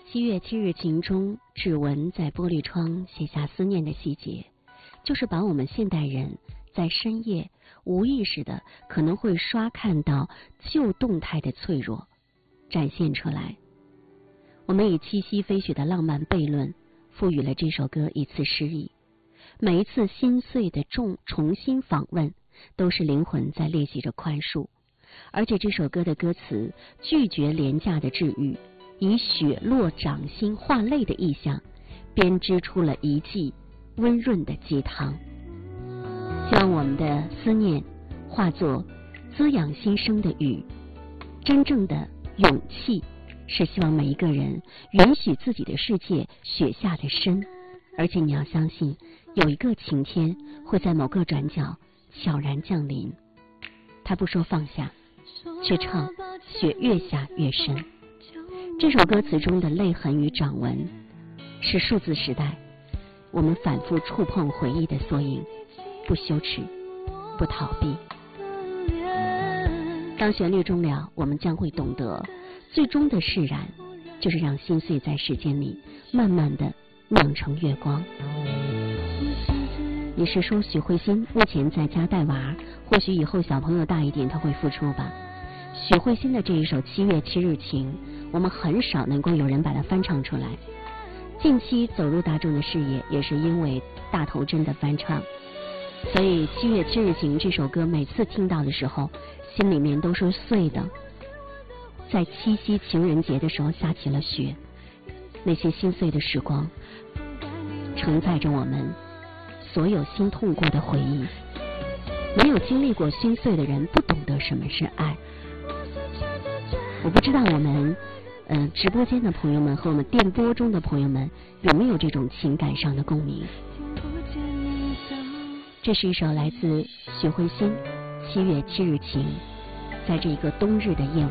7月7日晴中，指纹在玻璃窗写下思念的细节，就是把我们现代人在深夜无意识的可能会刷看到旧动态的脆弱展现出来。我们以七夕飞雪的浪漫悖论赋予了这首歌一次诗意，每一次心碎的重新访问都是灵魂在练习着宽恕。而且这首歌的歌词拒绝廉价的治愈，以雪落掌心化泪的意象编织出了一剂温润的鸡汤。希望我们的思念化作滋养心声的雨。真正的勇气是希望每一个人允许自己的世界雪下的深，而且你要相信有一个晴天会在某个转角悄然降临。他不说放下，却唱雪越下越深。这首歌词中的泪痕与掌纹是数字时代我们反复触碰回忆的缩影，不羞耻，不逃避。当旋律终了，我们将会懂得最终的释然就是让心碎在时间里慢慢的酿成月光。你是说许慧欣目前在家带娃，或许以后小朋友大一点他会复出吧。许慧欣的这一首7月7日晴，我们很少能够有人把它翻唱出来。近期走入大众的视野也是因为大头针的翻唱，所以7月7日晴这首歌每次听到的时候心里面都是碎的。在七夕情人节的时候下起了雪，那些心碎的时光承载着我们所有心痛过的回忆。没有经历过心碎的人不懂得什么是爱。我不知道我们直播间的朋友们和我们电波中的朋友们有没有这种情感上的共鸣。这是一首来自许慧欣7月7日晴，在这个冬日的夜晚。